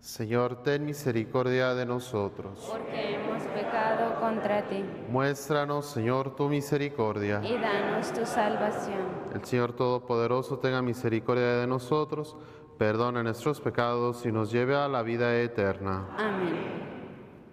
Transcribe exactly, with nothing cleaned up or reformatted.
Señor, ten misericordia de nosotros. Porque hemos pecado contra ti. Muéstranos, Señor, tu misericordia. Y danos tu salvación. El Señor Todopoderoso tenga misericordia de nosotros, perdone nuestros pecados y nos lleve a la vida eterna. Amén.